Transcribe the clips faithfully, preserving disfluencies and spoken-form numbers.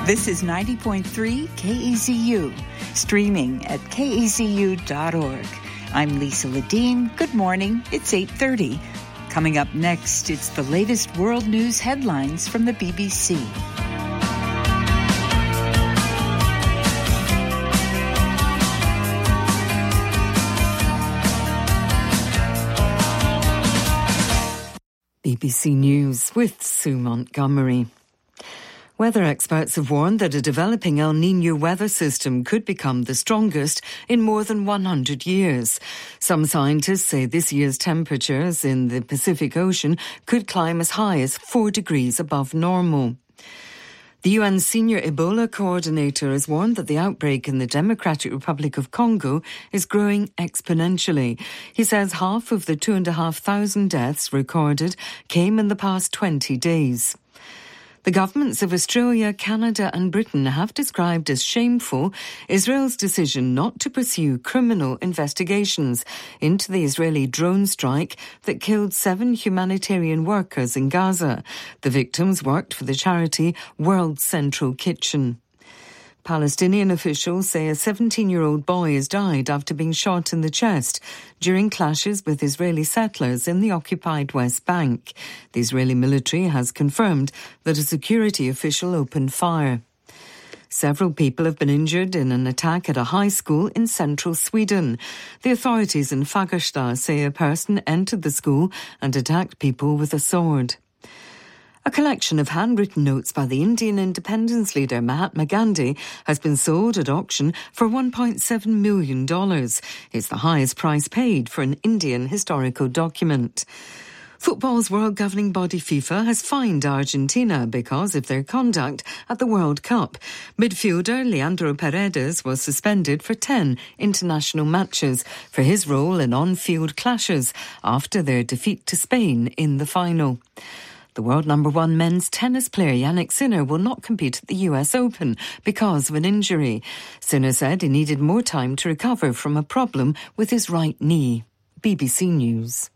This is ninety point three K E Z U, streaming at K E Z U dot org. I'm Lisa Ledeen. Good morning. It's eight thirty. Coming up next, it's the latest world news headlines from the B B C. B B C News with Sue Montgomery. Weather experts have warned that a developing El Niño weather system could become the strongest in more than one hundred years. Some scientists say this year's temperatures in the Pacific Ocean could climb as high as four degrees above normal. The U N Senior Ebola Coordinator has warned that the outbreak in the Democratic Republic of Congo is growing exponentially. He says half of the two and a half thousand deaths recorded came in the past twenty days. The governments of Australia, Canada and Britain have described as shameful Israel's decision not to pursue criminal investigations into the Israeli drone strike that killed seven humanitarian workers in Gaza. The victims worked for the charity World Central Kitchen. Palestinian officials say a seventeen-year-old boy has died after being shot in the chest during clashes with Israeli settlers in the occupied West Bank. The Israeli military has confirmed that a security official opened fire. Several people have been injured in an attack at a high school in central Sweden. The authorities in Fagersta say a person entered the school and attacked people with a sword. A collection of handwritten notes by the Indian independence leader Mahatma Gandhi has been sold at auction for one point seven million dollars. It's the highest price paid for an Indian historical document. Football's world governing body FIFA has fined Argentina because of their conduct at the World Cup. Midfielder Leandro Paredes was suspended for ten international matches for his role in on-field clashes after their defeat to Spain in the final. The world number one men's tennis player Jannik Sinner will not compete at the U S Open because of an injury. Sinner said he needed more time to recover from a problem with his right knee. B B C News.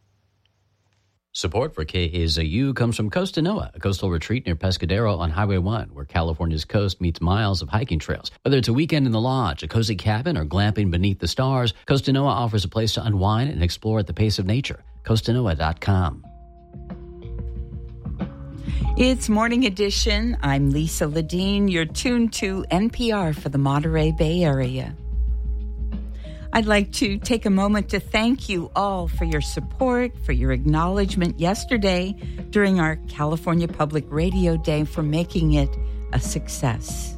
Support for K A Z U comes from Costa Noa, a coastal retreat near Pescadero on Highway one, where California's coast meets miles of hiking trails. Whether it's a weekend in the lodge, a cozy cabin, or glamping beneath the stars, Costa Noa offers a place to unwind and explore at the pace of nature. Costa Noa dot com. It's Morning Edition. I'm Lisa Ledeen. You're tuned to N P R for the Monterey Bay Area. I'd like to take a moment to thank you all for your support, for your acknowledgement yesterday during our California Public Radio Day for making it a success.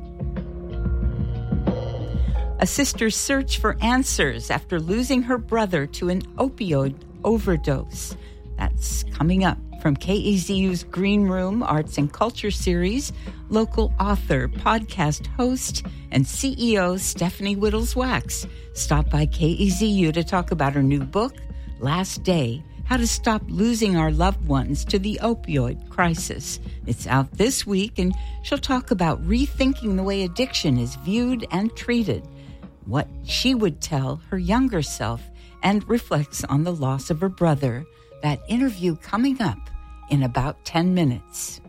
A sister's search for answers after losing her brother to an opioid overdose. That's coming up. From K E Z U's Green Room Arts and Culture Series, local author, podcast host, and C E O Stephanie Whittles-Wax stopped by K E Z U to talk about her new book, Last Day, How to Stop Losing Our Loved Ones to the Opioid Crisis. It's out this week, and she'll talk about rethinking the way addiction is viewed and treated, what she would tell her younger self, and reflects on the loss of her brother. That interview coming up in about ten minutes.